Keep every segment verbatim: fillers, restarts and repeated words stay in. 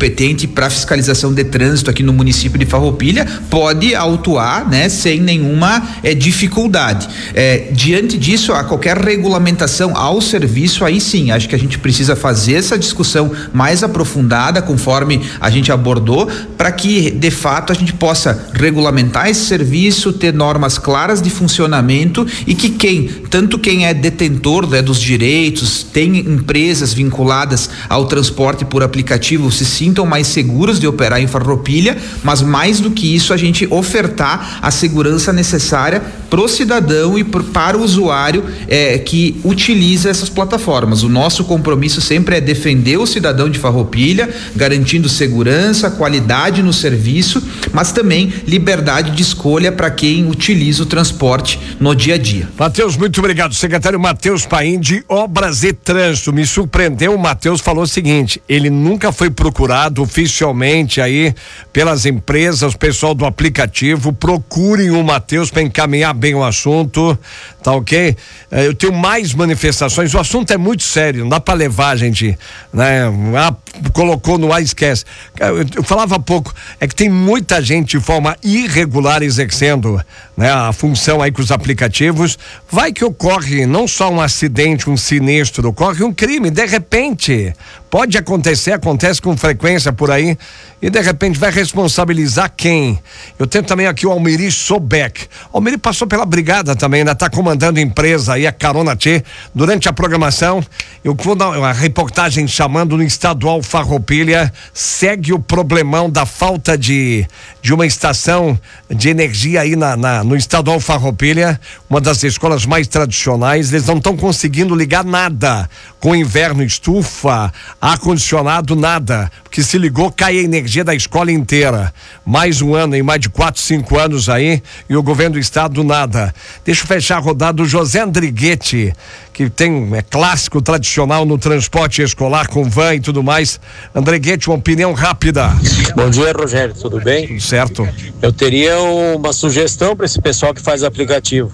competente para fiscalização de trânsito aqui no município de Farroupilha pode autuar, né, sem nenhuma é, dificuldade. É, diante disso, a qualquer regulamentação ao serviço, aí sim, acho que a gente precisa fazer essa discussão mais aprofundada, conforme a gente abordou, para que de fato a gente possa regulamentar esse serviço, ter normas claras de funcionamento e que quem, tanto quem é detentor, né, dos direitos, tem empresas vinculadas ao transporte por aplicativo, se sintam mais seguros de operar em Farroupilha, mas mais do que isso, a gente ofertar a segurança necessária pro cidadão e pro, para o usuário é, que utiliza essas plataformas. O nosso compromisso sempre é defender o cidadão de Farroupilha, garantindo segurança, qualidade no serviço, mas também liberdade de escolha para quem utiliza o transporte no dia a dia. Matheus, muito obrigado. Secretário Matheus Paim, de Obras e Trânsito. Me surpreendeu, o Matheus falou o seguinte: ele nunca foi procurado oficialmente aí pelas empresas, o pessoal do aplicativo. Procurem o Matheus para encaminhar bem o assunto, tá ok? Eu tenho mais manifestações, o assunto é muito sério, não dá para levar, gente, né? Ah, colocou no ar, esquece. Eu, eu falava há pouco, é que tem muita gente de forma irregular exercendo, né, a função aí com os aplicativos. Vai que ocorre não só um acidente, um sinistro, ocorre um crime, de repente, pode acontecer, acontece com frequência por aí, e de repente vai responsabilizar quem? Eu tenho também aqui o Almiri Sobeck. O Almiri passou pela brigada também, ainda está comandando empresa aí, a Carona T. Durante a programação, eu vou dar uma reportagem chamando no Estadual Farroupilha, segue o problemão da falta de, de uma estação de energia aí na, na, no Estadual Farroupilha, uma das escolas mais tradicionais. Eles não estão conseguindo ligar nada, com inverno, estufa, ar-condicionado, nada, porque se ligou, cai a energia da escola inteira. Mais um ano, em mais de quatro, cinco anos aí, e o governo do estado nada. Deixa eu fechar a rodada do José Andriguete, que tem, é clássico, tradicional no transporte escolar com van e tudo mais. Andriguete, uma opinião rápida. Bom dia, Rogério, tudo bem? Tudo certo. Eu teria uma sugestão para esse pessoal que faz aplicativo.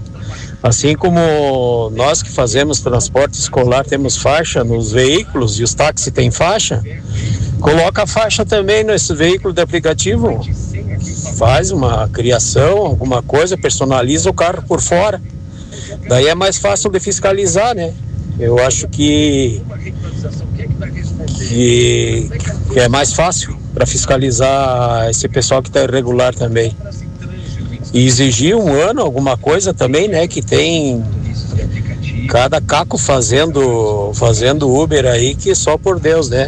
Assim como nós que fazemos transporte escolar temos faixa nos veículos e os táxis têm faixa, coloca a faixa também nesse veículo de aplicativo, faz uma criação, alguma coisa, personaliza o carro por fora, daí é mais fácil de fiscalizar, né? Eu acho que, que, que é mais fácil para fiscalizar esse pessoal que está irregular também. E exigir um ano, alguma coisa também, né? Que tem cada caco fazendo, fazendo Uber aí, que só por Deus, né?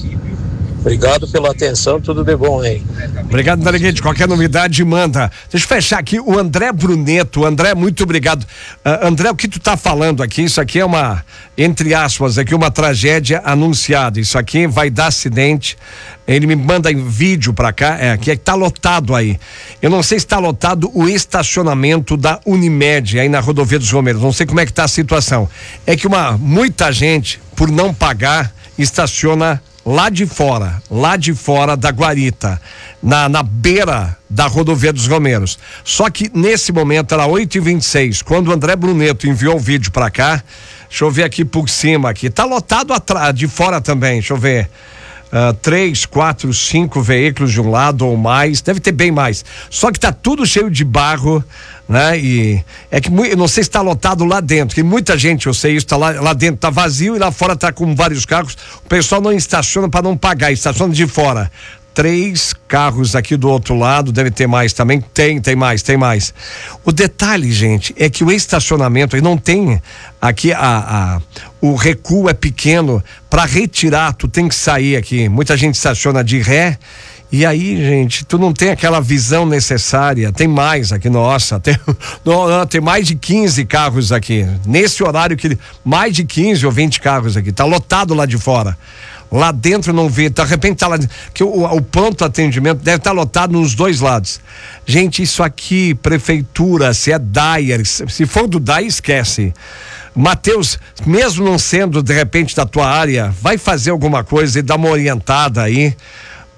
Obrigado pela atenção, tudo de bom aí. Obrigado, Nariguete. Qualquer novidade, manda. Deixa eu fechar aqui, o André Bruneto. André, muito obrigado. Uh, André, o que tu tá falando aqui, isso aqui é uma, entre aspas, aqui uma tragédia anunciada. Isso aqui vai dar acidente. Ele me manda em vídeo pra cá, é, que é que tá lotado aí. Eu não sei se tá lotado o estacionamento da Unimed, aí na Rodovia dos Romeiros. Não sei como é que tá a situação. É que uma, muita gente, por não pagar, estaciona lá de fora, lá de fora da guarita, na, na beira da Rodovia dos Romeiros. Só que nesse momento era oito e vinte e seis, quando o André Bruneto enviou o vídeo pra cá. Deixa eu ver aqui por cima aqui, tá lotado atrás, de fora também, deixa eu ver. Uh, três, quatro, cinco veículos de um lado ou mais, deve ter bem mais. Só que tá tudo cheio de barro, né? E é que eu não sei se está lotado lá dentro, que muita gente, eu sei isso, tá lá, lá dentro tá vazio e lá fora tá com vários carros. O pessoal não estaciona para não pagar, estaciona de fora. Três carros aqui do outro lado, deve ter mais também, tem, tem mais, tem mais. O detalhe, gente, é que o estacionamento, não tem aqui, a, a, o recuo é pequeno, para retirar, tu tem que sair aqui, muita gente estaciona de ré, e aí, gente, tu não tem aquela visão necessária, tem mais aqui, nossa, tem, não, não, tem mais de quinze carros aqui, nesse horário que, mais de quinze ou vinte carros aqui, tá lotado lá de fora. Lá dentro não vê, de repente tá lá, que o, o pronto atendimento deve estar lotado nos dois lados. Gente, isso aqui, prefeitura, se é Dyer, se for do Dyer, esquece. Matheus, mesmo não sendo de repente da tua área, vai fazer alguma coisa e dar uma orientada aí.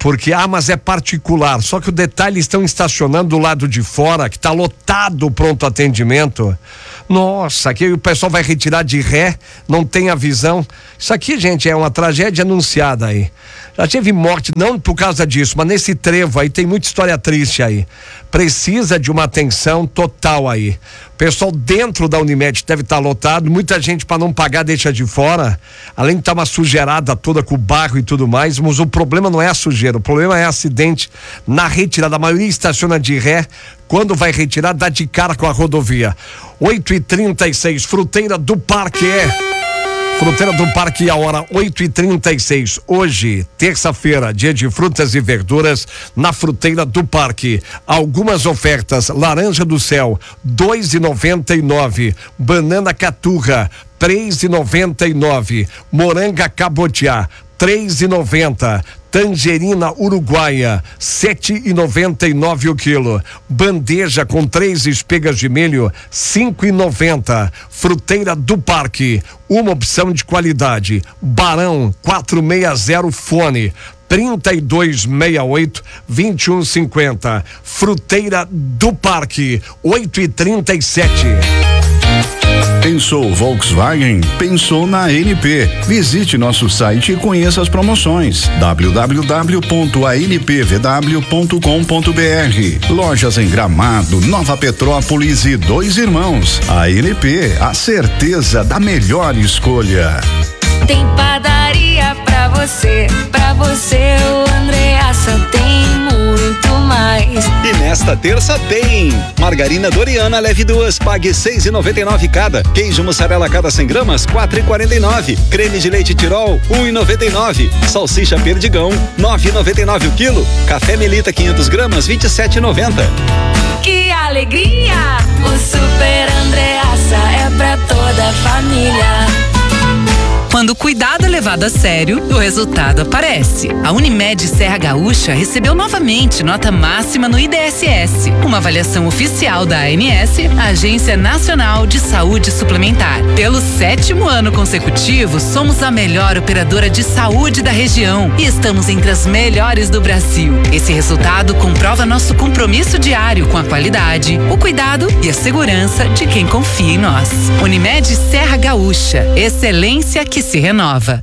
porque, ah, mas é particular. Só que o detalhe, estão estacionando do lado de fora, que está lotado o pronto atendimento. Nossa, aqui o pessoal vai retirar de ré, não tem a visão. Isso aqui, gente, é uma tragédia anunciada aí. Já teve morte, não por causa disso, mas nesse trevo aí tem muita história triste aí. Precisa de uma atenção total aí. O pessoal dentro da Unimed deve estar lotado, muita gente para não pagar deixa de fora, além de estar uma sujeirada toda com barro e tudo mais, mas o problema não é a sujeira, o problema é acidente na retirada. A maioria estaciona de ré, quando vai retirar dá de cara com a rodovia. oito e trinta e seis, Fruteira do Parque é... Fruteira do Parque, a hora oito e trinta e seis. Hoje, terça-feira, dia de frutas e verduras na Fruteira do Parque. Algumas ofertas: laranja do céu, dois e noventa e nove. Banana caturra, três e noventa e nove. Moranga cabotiá, três e noventa. Tangerina uruguaia, sete e noventa e nove o quilo. Bandeja com três espigas de milho, cinco e noventa. Fruteira do Parque, uma opção de qualidade. Barão quatrocentos e sessenta fone trinta e dois sessenta e oito, vinte e um cinquenta. Fruteira do Parque, oito e trinta e sete. Pensou Volkswagen? Pensou na A N P. Visite nosso site e conheça as promoções. w w w ponto a n p v w ponto com ponto b r. Lojas em Gramado, Nova Petrópolis e Dois Irmãos. A N P, a certeza da melhor escolha. Tem padaria pra você, pra você o Andreassa tem muito mais. E nesta terça tem margarina Doriana, leve duas, pague seis e noventa e nove cada. Queijo mussarela cada cem gramas, quatro e quarenta e nove. Creme de leite Tirol, um e noventa e nove. Salsicha Perdigão, nove e noventa e nove o quilo. Café Melita quinhentos gramas, vinte e sete e noventa. Que alegria! O Super Andreassa é pra toda a família. Quando o cuidado é levado a sério, o resultado aparece. A Unimed Serra Gaúcha recebeu novamente nota máxima no I D S S, uma avaliação oficial da A N S, a Agência Nacional de Saúde Suplementar. Pelo sétimo ano consecutivo, somos a melhor operadora de saúde da região e estamos entre as melhores do Brasil. Esse resultado comprova nosso compromisso diário com a qualidade, o cuidado e a segurança de quem confia em nós. Unimed Serra Gaúcha, excelência que se renova.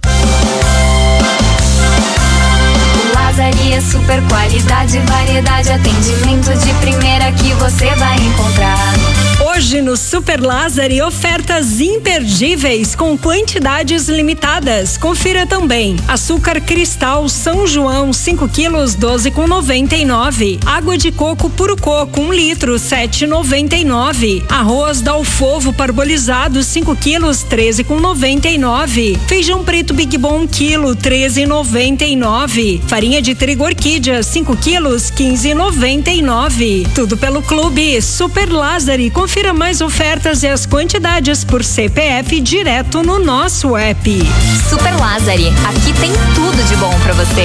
Lazaria super qualidade, variedade, atendimento de primeira que você vai encontrar. Hoje no Super Lázari, ofertas imperdíveis com quantidades limitadas. Confira também: açúcar cristal São João cinco quilos, doze com noventa e nove. Água de coco puro coco um litro, sete e noventa e nove. Arroz Dalfovo parbolizado cinco quilos, treze com noventa e nove. Feijão preto Big Bom um quilo, treze e noventa e nove. Farinha de trigo Orquídea cinco quilos, quinze e noventa e nove. Tudo pelo Clube Super Lázari. Confira mais ofertas e as quantidades por C P F direto no nosso app. Super Lázari, aqui tem tudo de bom pra você.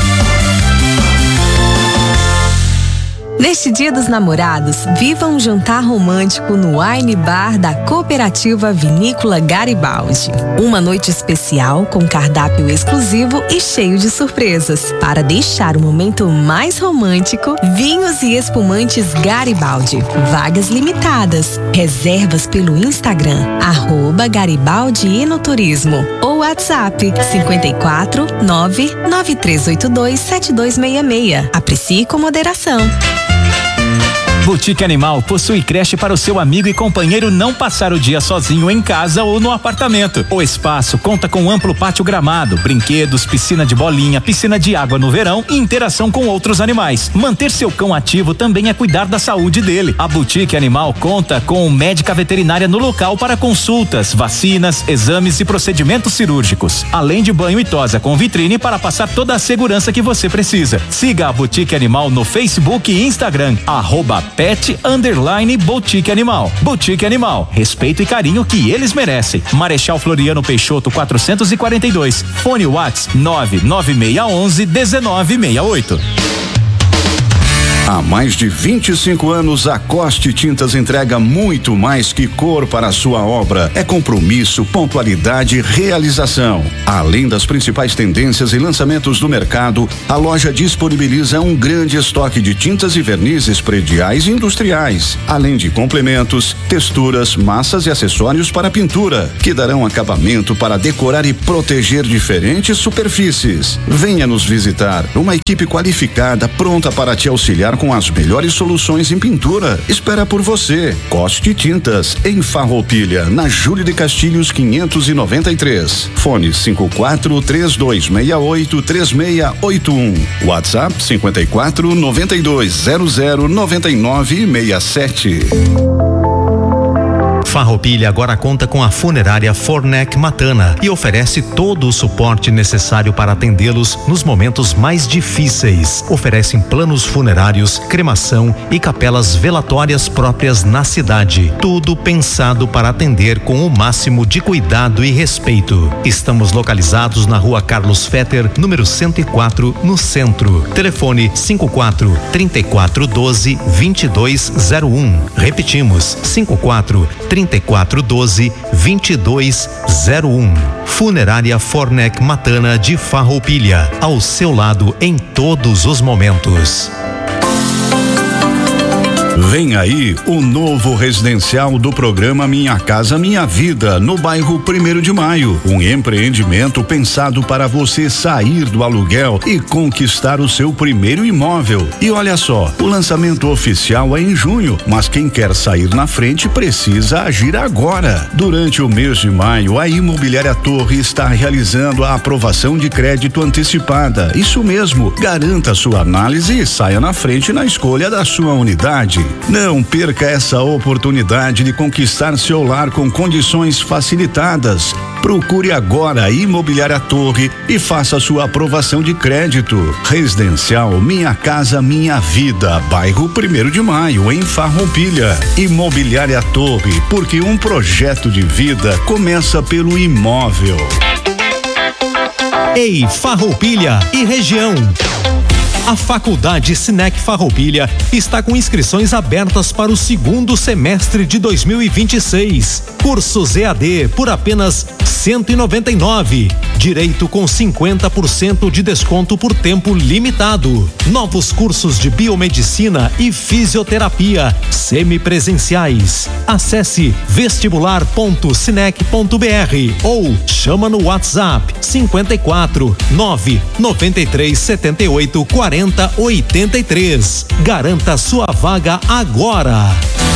Neste Dia dos Namorados, viva um jantar romântico no Wine Bar da Cooperativa Vinícola Garibaldi. Uma noite especial com cardápio exclusivo e cheio de surpresas. Para deixar o momento mais romântico, vinhos e espumantes Garibaldi. Vagas limitadas. Reservas pelo Instagram, arroba Garibaldi Enoturismo. Ou WhatsApp, cinco quatro nove nove três oito dois sete dois seis seis. Aprecie com moderação. Boutique Animal possui creche para o seu amigo e companheiro não passar o dia sozinho em casa ou no apartamento. O espaço conta com amplo pátio gramado, brinquedos, piscina de bolinha, piscina de água no verão e interação com outros animais. Manter seu cão ativo também é cuidar da saúde dele. A Boutique Animal conta com médica veterinária no local para consultas, vacinas, exames e procedimentos cirúrgicos, além de banho e tosa com vitrine para passar toda a segurança que você precisa. Siga a Boutique Animal no Facebook e Instagram, arroba Pet Underline Boutique Animal. Boutique Animal, respeito e carinho que eles merecem. Marechal Floriano Peixoto quatrocentos e quarenta e dois. Fone Whats nove nove seis um um dezenove sessenta e oito. Há mais de vinte e cinco anos, a Coste Tintas entrega muito mais que cor para a sua obra. É compromisso, pontualidade e realização. Além das principais tendências e lançamentos do mercado, a loja disponibiliza um grande estoque de tintas e vernizes prediais e industriais, além de complementos, texturas, massas e acessórios para pintura, que darão acabamento para decorar e proteger diferentes superfícies. Venha nos visitar. Uma equipe qualificada pronta para te auxiliar com as melhores soluções em pintura. Espera por você. Coste Tintas, em Farroupilha, na Júlio de Castilhos quinhentos e noventa e três. Fone cinco quatro três dois seis oito três seis oito um. WhatsApp cinco quatro nove dois zero zero nove nove seis sete. Farroupilha agora conta com a funerária Fornec Matana e oferece todo o suporte necessário para atendê-los nos momentos mais difíceis. Oferecem planos funerários, cremação e capelas velatórias próprias na cidade. Tudo pensado para atender com o máximo de cuidado e respeito. Estamos localizados na Rua Carlos Fetter, número cento e quatro, no centro. Telefone cinco quatro três quatro um dois dois dois zero um. Repetimos, cinco quatro três quatro um dois dois dois zero um. Funerária Fornec Matana de Farroupilha, ao seu lado em todos os momentos. Vem aí o novo residencial do programa Minha Casa Minha Vida, no bairro Primeiro de Maio. Um empreendimento pensado para você sair do aluguel e conquistar o seu primeiro imóvel. E olha só, o lançamento oficial é em junho, mas quem quer sair na frente precisa agir agora. Durante o mês de maio, a Imobiliária Torre está realizando a aprovação de crédito antecipada. Isso mesmo, garanta sua análise e saia na frente na escolha da sua unidade. Não perca essa oportunidade de conquistar seu lar com condições facilitadas. Procure agora a Imobiliária Torre e faça sua aprovação de crédito. Residencial Minha Casa Minha Vida, bairro Primeiro de Maio, em Farroupilha. Imobiliária Torre, porque um projeto de vida começa pelo imóvel. Ei, Farroupilha e região. A Faculdade Sinec Farroupilha está com inscrições abertas para o segundo semestre de dois mil e vinte e seis. Cursos E A D por apenas cento e noventa e nove. Direito com cinquenta por cento de desconto por tempo limitado. Novos cursos de biomedicina e fisioterapia semipresenciais. Acesse vestibular ponto sinec ponto br ou chama no WhatsApp cinco quatro nove nove três sete oito quatro zero oito três. Garanta sua vaga agora.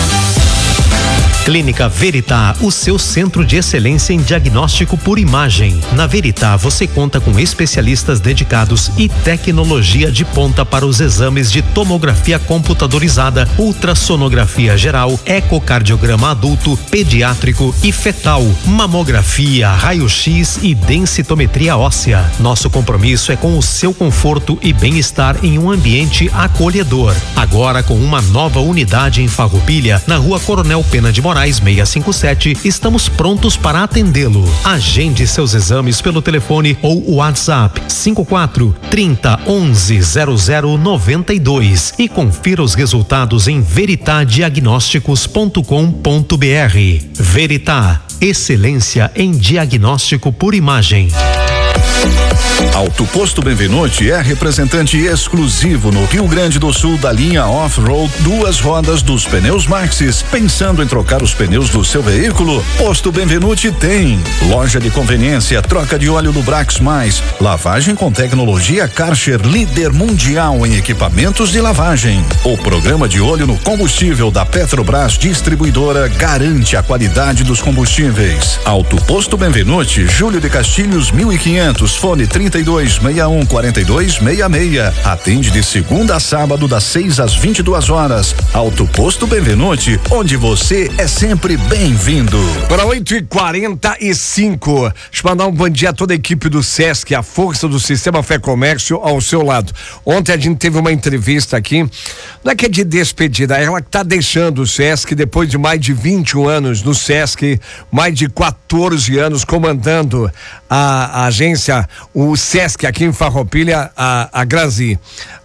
Clínica Veritá, o seu centro de excelência em diagnóstico por imagem. Na Veritá, você conta com especialistas dedicados e tecnologia de ponta para os exames de tomografia computadorizada, ultrassonografia geral, ecocardiograma adulto, pediátrico e fetal, mamografia, raio-x e densitometria óssea. Nosso compromisso é com o seu conforto e bem-estar em um ambiente acolhedor. Agora com uma nova unidade em Farroupilha, na Rua Coronel Pena de Moraes, seiscentos e cinquenta e sete, estamos prontos para atendê-lo. Agende seus exames pelo telefone ou WhatsApp cinco quatro trinta onze zero zero noventa e dois e confira os resultados em veritá diagnósticos ponto com ponto br. Veritá, excelência em diagnóstico por imagem. Auto Posto Benvenuti é representante exclusivo no Rio Grande do Sul da linha Off-Road duas rodas dos pneus Maxxis. Pensando em trocar os pneus do seu veículo? Posto Benvenuti tem loja de conveniência, troca de óleo do Brax Mais, lavagem com tecnologia Karcher, líder mundial em equipamentos de lavagem. O programa de óleo no combustível da Petrobras Distribuidora garante a qualidade dos combustíveis. Auto Posto Benvenuti, Júlio de Castilhos mil e quinhentos, fone trinta e dois, sessenta e um, quarenta e dois, sessenta e seis. Atende de segunda a sábado das seis às vinte e duas horas. Auto Posto Benvenuti, onde você é sempre bem-vindo. Para oito e quarenta e cinco. Deixa eu mandar um bom dia a toda a equipe do Sesc, a força do Sistema Fé Comércio ao seu lado. Ontem a gente teve uma entrevista aqui, não é que é de despedida, ela que tá deixando o Sesc depois de mais de vinte e um anos no Sesc, mais de quatorze anos comandando a, a agência, o Sesc aqui em Farroupilha, a, a Grazi,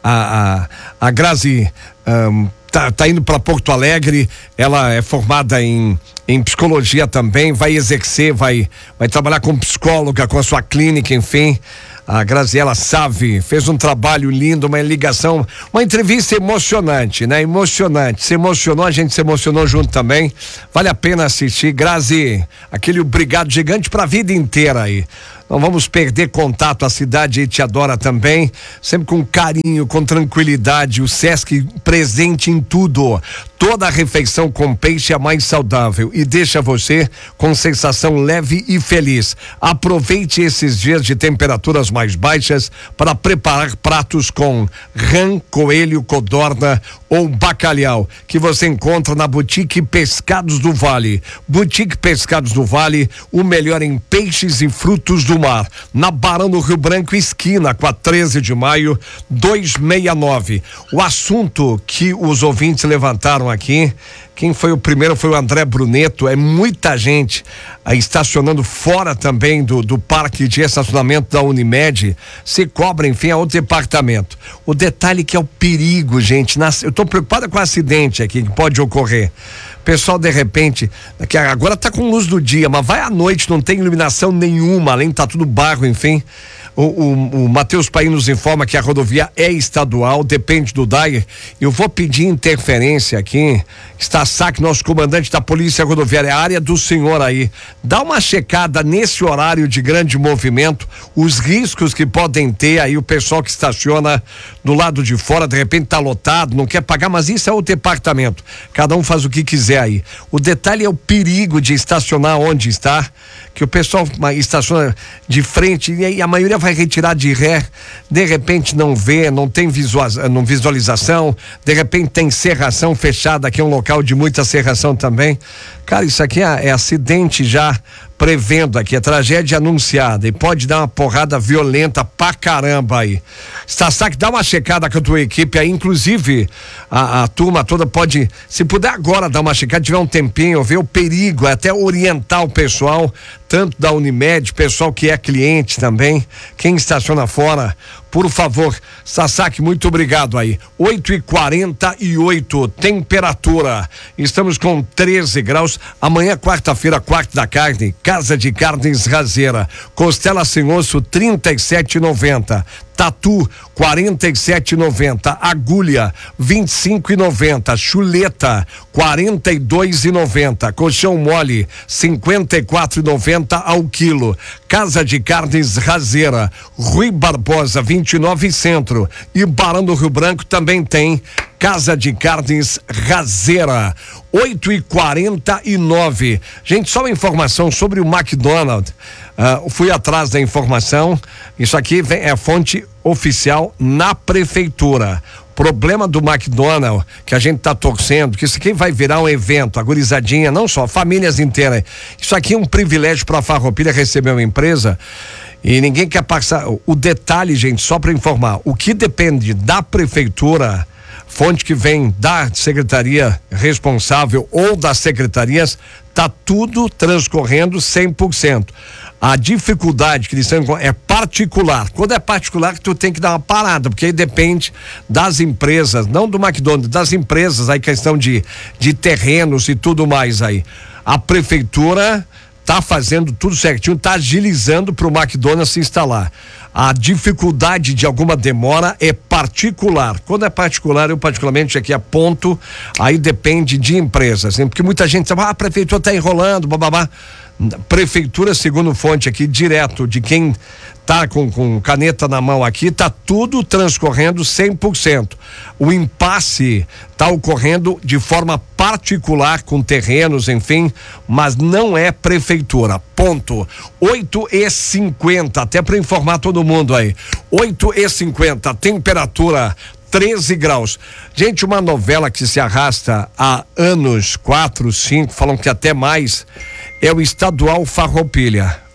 a, a, a Grazi um, tá, tá indo para Porto Alegre, ela é formada em, em psicologia também, vai exercer, vai, vai trabalhar como psicóloga com a sua clínica, enfim. A Graziela Save fez um trabalho lindo, uma ligação, uma entrevista emocionante, né? Emocionante. Se emocionou, a gente se emocionou junto também. Vale a pena assistir. Grazi, aquele obrigado gigante pra vida inteira aí. Não vamos perder contato, a cidade te adora também, sempre com carinho, com tranquilidade, o Sesc presente em tudo. Toda a refeição com peixe é mais saudável e deixa você com sensação leve e feliz. Aproveite esses dias de temperaturas mais baixas para preparar pratos com rã, coelho, codorna ou bacalhau, que você encontra na Boutique Pescados do Vale. Boutique Pescados do Vale, o melhor em peixes e frutos do mar. Na Barão do Rio Branco, esquina com a treze de maio, duzentos e sessenta e nove. O assunto que os ouvintes levantaram aqui, quem foi o primeiro foi o André Bruneto. É muita gente aí estacionando fora também do, do parque de estacionamento da Unimed. Se cobra, enfim, a outro departamento. O detalhe que é o perigo, gente. Nas, eu estou preocupado com o acidente aqui que pode ocorrer. Pessoal, de repente, que agora tá com luz do dia, mas vai à noite, não tem iluminação nenhuma, além de tá tudo barro, enfim. O, o, o Matheus Paim nos informa que a rodovia é estadual, depende do D A I. Eu vou pedir interferência aqui. Está saque, nosso comandante da Polícia Rodoviária, a área do senhor aí. Dá uma checada nesse horário de grande movimento, os riscos que podem ter aí o pessoal que estaciona do lado de fora, de repente tá lotado, não quer pagar, mas isso é o departamento. Cada um faz o que quiser aí. O detalhe é o perigo de estacionar onde está, que o pessoal estaciona de frente e a maioria vai retirar de ré, de repente não vê, não tem visualização, não visualização, de repente tem serração fechada, aqui é um local de muita serração também. Cara, isso aqui é, é acidente já prevendo aqui, é tragédia anunciada e pode dar uma porrada violenta pra caramba aí. Stassak, dá uma checada com a tua equipe aí, inclusive a, a turma toda pode, se puder agora dar uma checada, tiver um tempinho, ver o perigo, até orientar o pessoal, tanto da Unimed, pessoal que é cliente também, quem estaciona fora, por favor. Stassak, muito obrigado aí. oito e quarenta e oito, temperatura. Estamos com treze graus. Amanhã, quarta-feira, quarto da carne, Casa de Carnes Razeira. Costela sem osso, trinta e sete e noventa. Tatu, quarenta e sete e noventa. Agulha, vinte e cinco e noventa. Chuleta, quarenta e dois e noventa. Colchão mole, cinquenta e quatro e noventa ao quilo. Casa de Carnes Razeira, Rui Barbosa, vinte e nove Centro. E Barão do Rio Branco também tem Casa de Carnes Razeira. oito e quarenta e nove. Gente, só uma informação sobre o McDonald's. Uh, fui atrás da informação. Isso aqui vem, é fonte oficial na prefeitura. Problema do McDonald's, que a gente tá torcendo, que isso aqui vai virar um evento, a gurizadinha, não só, famílias inteiras. Isso aqui é um privilégio para a Farroupilha receber uma empresa e ninguém quer passar. O detalhe, gente, só para informar, o que depende da prefeitura, fonte que vem da secretaria responsável ou das secretarias, tá tudo transcorrendo cem por cento. A dificuldade que eles têm é particular. Quando é particular, tu tem que dar uma parada, porque aí depende das empresas, não do McDonald's, das empresas, aí questão de, de terrenos e tudo mais aí. A prefeitura tá fazendo tudo certinho, tá agilizando para o McDonald's se instalar. A dificuldade de alguma demora é particular. Quando é particular, eu particularmente aqui aponto, aí depende de empresas, né? Porque muita gente sabe, ah, a prefeitura tá enrolando, bababá. Prefeitura, segundo fonte aqui, direto de quem tá com, com caneta na mão aqui, tá tudo transcorrendo cem por cento. O impasse tá ocorrendo de forma particular com terrenos, enfim, mas não é prefeitura. Ponto. oito e cinquenta, até para informar todo mundo aí. oito e cinquenta, temperatura treze graus. Gente, uma novela que se arrasta há anos, quatro, cinco, falam que até mais, é o Estadual Farroupilha.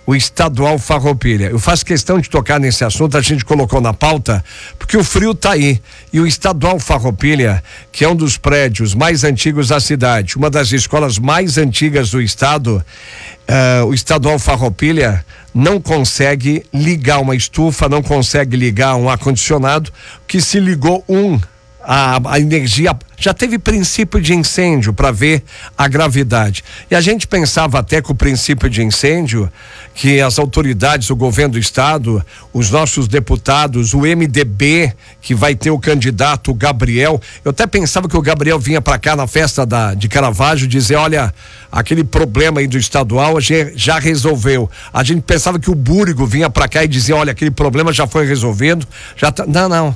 o estadual Farroupilha. Eu faço questão de tocar nesse assunto, a gente colocou na pauta, porque o frio tá aí. E o estadual Farroupilha, que é um dos prédios mais antigos da cidade, uma das escolas mais antigas do estado, uh, o estadual Farroupilha não consegue ligar uma estufa, não consegue ligar um ar-condicionado, que se ligou um A, a energia, já teve princípio de incêndio para ver a gravidade. E a gente pensava até que o princípio de incêndio, que as autoridades, o governo do estado, os nossos deputados, o M D B, que vai ter o candidato Gabriel, eu até pensava que o Gabriel vinha para cá na festa da, de Caravaggio dizer, olha, aquele problema aí do estadual já, já resolveu. A gente pensava que o Búrigo vinha para cá e dizia, olha, aquele problema já foi resolvido, já tá, não, não.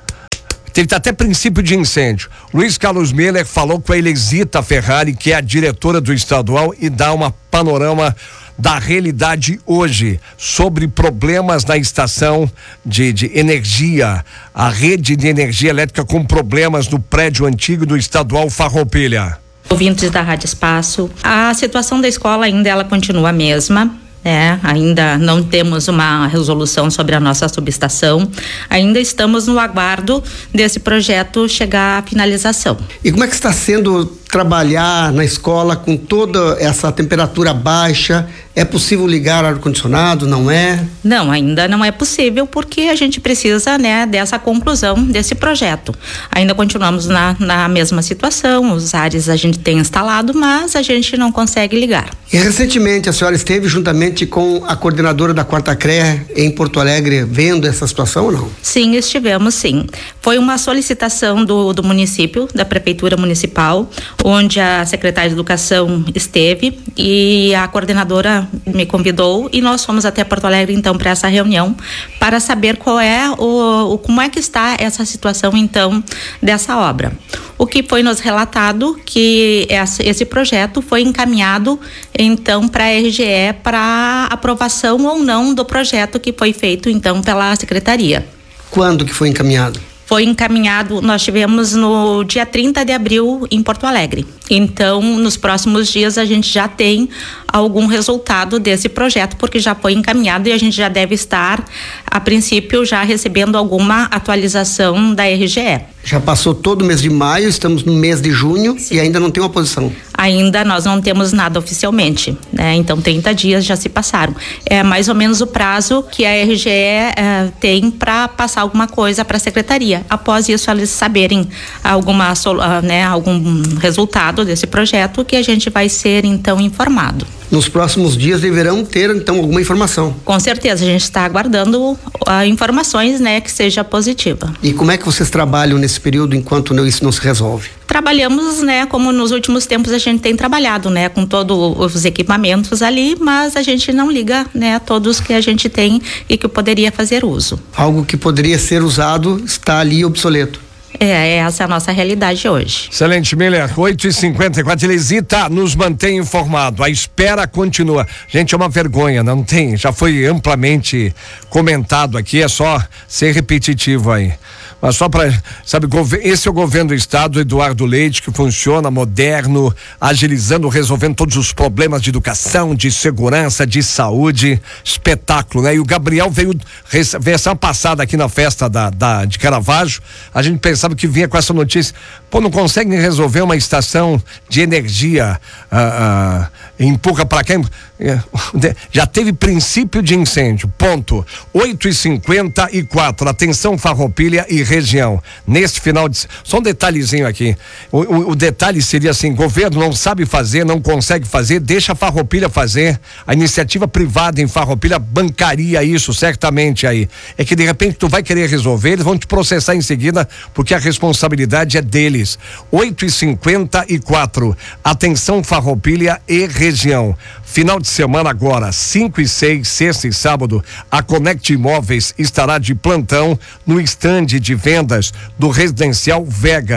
Teve até princípio de incêndio. Luiz Carlos Miller falou com a Elisita Ferrari, que é a diretora do estadual, e dá uma panorama da realidade hoje sobre problemas na estação de, de energia, a rede de energia elétrica com problemas no prédio antigo do estadual Farroupilha. Ouvintes da Rádio Espaço, a situação da escola ainda ela continua a mesma. É, ainda não temos uma resolução sobre a nossa subestação, ainda estamos no aguardo desse projeto chegar à finalização. E como é que está sendo trabalhar na escola com toda essa temperatura baixa? É possível ligar ar-condicionado, não é? Não, ainda não é possível porque a gente precisa, né, dessa conclusão desse projeto. Ainda continuamos na, na mesma situação, os ares a gente tem instalado, mas a gente não consegue ligar. E recentemente a senhora esteve juntamente com a coordenadora da Quarta C R E A em Porto Alegre vendo essa situação ou não? Sim, estivemos sim. Foi uma solicitação do, do município, da Prefeitura Municipal, onde a secretária de Educação esteve e a coordenadora me convidou e nós fomos até Porto Alegre então para essa reunião para saber qual é o, o como é que está essa situação então dessa obra. O que foi nos relatado que essa, esse projeto foi encaminhado então para a R G E para aprovação ou não do projeto que foi feito então pela secretaria. Quando que foi encaminhado? Foi encaminhado, nós tivemos no dia trinta de abril em Porto Alegre. Então, nos próximos dias a gente já tem algum resultado desse projeto, porque já foi encaminhado e a gente já deve estar, a princípio, já recebendo alguma atualização da R G E. Já passou todo o mês de maio, estamos no mês de junho. Sim. E ainda não tem uma posição. Ainda nós não temos nada oficialmente, né? Então trinta dias já se passaram. É mais ou menos o prazo que a R G E é, tem para passar alguma coisa para a secretaria. Após isso, eles saberem alguma, né, algum resultado desse projeto que a gente vai ser então informado. Nos próximos dias deverão ter então alguma informação. Com certeza, a gente está aguardando uh, informações, né, que seja positiva. E como é que vocês trabalham nesse período enquanto isso não se resolve? Trabalhamos, né, como nos últimos tempos a gente tem trabalhado, né, com todos os equipamentos ali, mas a gente não liga, né, todos que a gente tem e que poderia fazer uso. Algo que poderia ser usado está ali obsoleto. É, essa é a nossa realidade hoje. Excelente, Miller. oito e cinquenta e quatro. Elisita, nos mantém informado. A espera continua. Gente, é uma vergonha, não tem? Já foi amplamente comentado aqui, é só ser repetitivo aí. Mas só para, sabe, esse é o governo do estado, Eduardo Leite, que funciona moderno, agilizando, resolvendo todos os problemas de educação, de segurança, de saúde, espetáculo, né? E o Gabriel veio, veio semana passada aqui na festa da, da, de Caravaggio, a gente pensava que vinha com essa notícia, pô, não conseguem resolver uma estação de energia, ah, ah, empurra para cá, já teve princípio de incêndio, ponto. oito e cinquenta e quatro, atenção Farroupilha e região, neste final de, só um detalhezinho aqui, o, o, o detalhe seria assim, governo não sabe fazer, não consegue fazer, deixa a Farroupilha fazer, a iniciativa privada em Farroupilha bancaria isso certamente aí, é que de repente tu vai querer resolver, eles vão te processar em seguida, porque a responsabilidade é deles. Oito e cinquenta e quatro, atenção Farroupilha e região, final de semana agora, cinco e seis, sexta e sábado, a Connect Imóveis estará de plantão no estande de vendas do Residencial Vegas.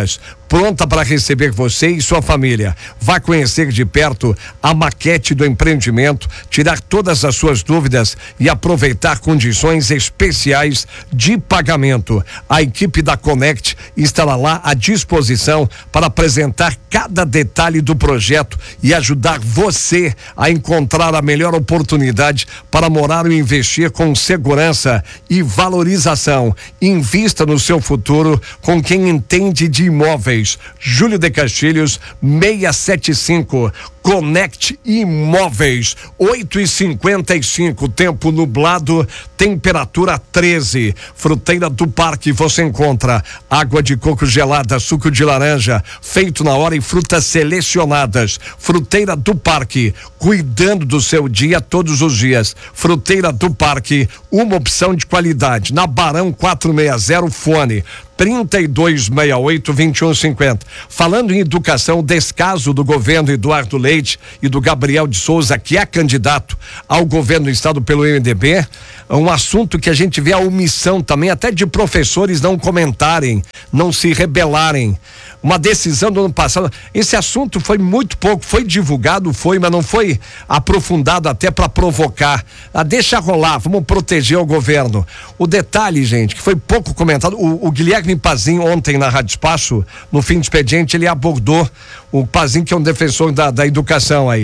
pronta para receber você e sua família. Vá conhecer de perto a maquete do empreendimento, tirar todas as suas dúvidas e aproveitar condições especiais de pagamento. A equipe da Connect estará lá à disposição para apresentar cada detalhe do projeto e ajudar você a encontrar a melhor oportunidade para morar ou investir com segurança e valorização. Invista no seu futuro com quem entende de imóveis. Júlio de Castilhos, seiscentos e setenta e cinco. Connect Imóveis, oito e cinquenta e cinco, tempo nublado, temperatura treze. Fruteira do Parque, você encontra água de coco gelada, suco de laranja, feito na hora e frutas selecionadas. Fruteira do Parque, cuidando do seu dia todos os dias. Fruteira do Parque, uma opção de qualidade. Na Barão quatrocentos e sessenta, fone trinta e dois sessenta e oito, vinte e um cinquenta. Falando em educação, o descaso do governo Eduardo Leite e do Gabriel de Souza, que é candidato ao governo do estado pelo M D B, é um assunto que a gente vê a omissão também, até de professores não comentarem, não se rebelarem. Uma decisão do ano passado, esse assunto foi muito pouco, foi divulgado, foi, mas não foi aprofundado até para provocar. Ah, deixa rolar, vamos proteger o governo. O detalhe, gente, que foi pouco comentado, o, o Guilherme Pazin ontem na Rádio Espaço, no fim do expediente, ele abordou o Pazin, que é um defensor da, da educação aí.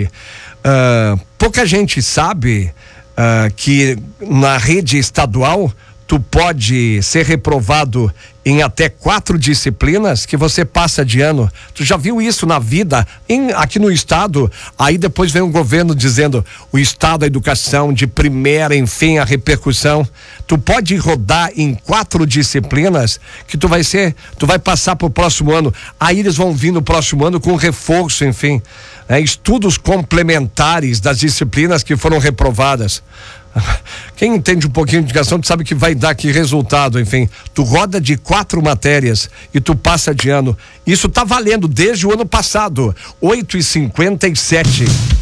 Uh, pouca gente sabe uh, que na rede estadual tu pode ser reprovado em até quatro disciplinas que você passa de ano. Tu já viu isso na vida? Em, aqui no estado, aí depois vem o governo dizendo o estado da educação de primeira, enfim, a repercussão. Tu pode rodar em quatro disciplinas que tu vai ser, tu vai passar pro próximo ano. Aí eles vão vir no próximo ano com reforço, enfim, né? Estudos complementares das disciplinas que foram reprovadas. Quem entende um pouquinho de educação, tu sabe que vai dar que resultado, enfim. Tu roda de quatro matérias e tu passa de ano. Isso tá valendo desde o ano passado. oito e cinquenta e sete.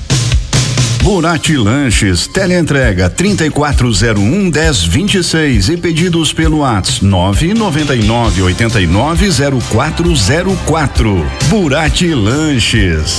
Burati Lanches, teleentrega trinta e quatro zero um, dez vinte e seis e pedidos pelo WhatsApp nove nove nove oito nove zero quatro zero quatro. Burati Lanches.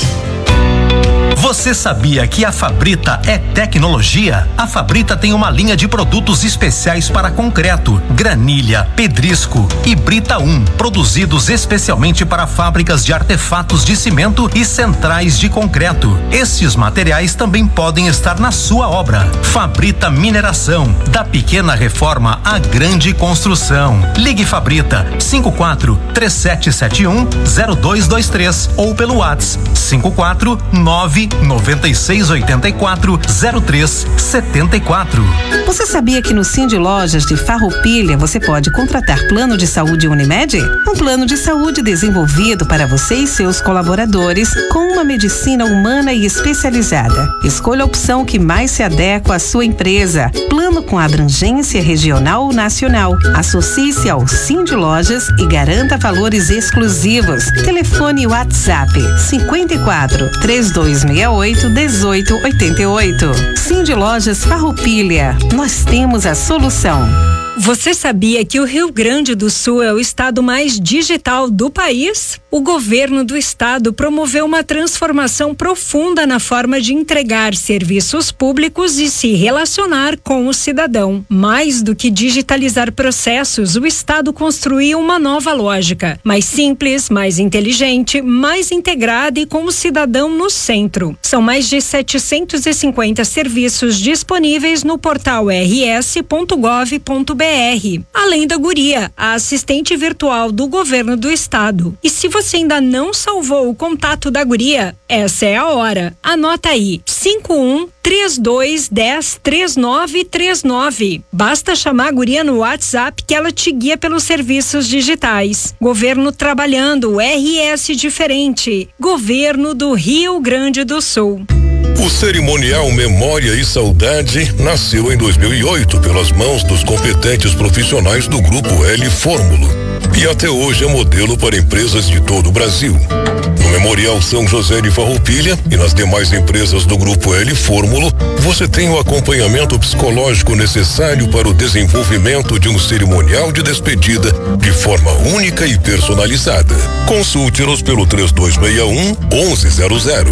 Você sabia que a Fabrita é tecnologia? A Fabrita tem uma linha de produtos especiais para concreto, granilha, pedrisco e Brita um, produzidos especialmente para fábricas de artefatos de cimento e centrais de concreto. Estes materiais também podem estar na sua obra. Fabrita Mineração, da pequena reforma à grande construção. Ligue Fabrita cinco quatro três sete sete um zero dois dois três ou pelo WhatsApp cinco quatro nove noventa e seis oitenta e quatro zero três setenta e quatro. Você sabia que no Cindy Lojas de Farroupilha você pode contratar plano de saúde Unimed? Um plano de saúde desenvolvido para você e seus colaboradores com uma medicina humana e especializada. Escolha a opção que mais se adequa à sua empresa. Plano com abrangência regional ou nacional. Associe-se ao Cindy Lojas e garanta valores exclusivos. Telefone WhatsApp cinquenta e quatro, três dois seis oito, dezoito oitenta e oito. Cindy Lojas Farroupilha. Nós temos a solução. Você sabia que o Rio Grande do Sul é o estado mais digital do país? O governo do estado promoveu uma transformação profunda na forma de entregar serviços públicos e se relacionar com o cidadão. Mais do que digitalizar processos, o estado construiu uma nova lógica, mais simples, mais inteligente, mais integrada e com o cidadão no centro. São mais de setecentos e cinquenta serviços disponíveis no portal r s ponto gov ponto b r. Além da Guria, a assistente virtual do governo do estado. E se você ainda não salvou o contato da Guria, essa é a hora. Anota aí, cinco um três dois um zero três nove três nove. Basta chamar a Guria no WhatsApp que ela te guia pelos serviços digitais. Governo trabalhando, R S diferente. Governo do Rio Grande do Sul. O cerimonial Memória e Saudade nasceu em dois mil e oito pelas mãos dos competentes profissionais do Grupo L Fórmulo. e até hoje é modelo para empresas de todo o Brasil. No Memorial São José de Farroupilha e nas demais empresas do Grupo L Fórmulo, você tem o acompanhamento psicológico necessário para o desenvolvimento de um cerimonial de despedida de forma única e personalizada. Consulte-nos pelo três dois seis um, onze zero zero.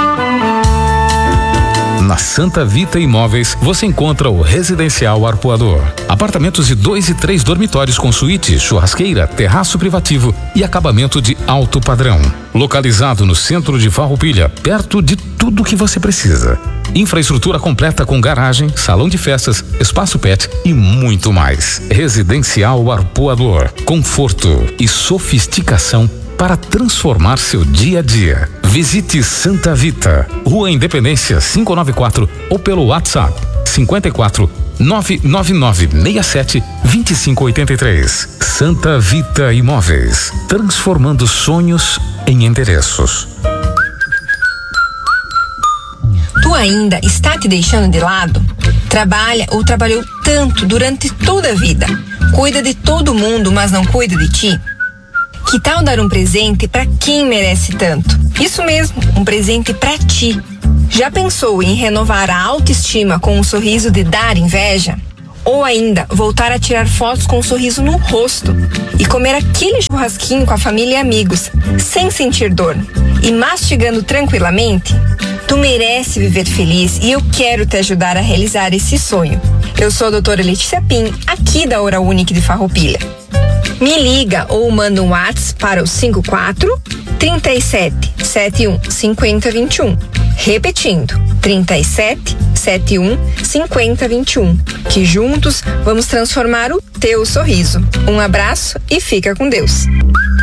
Na Santa Vita Imóveis, você encontra o Residencial Arpoador. Apartamentos de dois e três dormitórios com suíte, churrasqueira, terraço privativo e acabamento de alto padrão. Localizado no centro de Farroupilha, perto de tudo que você precisa. Infraestrutura completa com garagem, salão de festas, espaço pet e muito mais. Residencial Arpoador. Conforto e sofisticação para transformar seu dia a dia. Visite Santa Vita, Rua Independência quinhentos e noventa e quatro ou pelo WhatsApp cinquenta e quatro, nove nove nove seis sete, dois cinco oito três. Santa Vita Imóveis, transformando sonhos em endereços. Tu ainda está te deixando de lado? Trabalha ou trabalhou tanto durante toda a vida? Cuida de todo mundo, mas não cuida de ti? Que tal dar um presente para quem merece tanto? Isso mesmo, um presente para ti. Já pensou em renovar a autoestima com um sorriso de dar inveja? Ou ainda, voltar a tirar fotos com um sorriso no rosto e comer aquele churrasquinho com a família e amigos, sem sentir dor e mastigando tranquilamente? Tu merece viver feliz e eu quero te ajudar a realizar esse sonho. Eu sou a doutora Letícia Pim, aqui da Oral Unique de Farroupilha. Me liga ou manda um WhatsApp para o cinco quatro, três sete, sete um, cinco zero dois um. Repetindo, trinta e sete, setenta e um, cinquenta, vinte e um. Que juntos vamos transformar o teu sorriso. Um abraço e fica com Deus.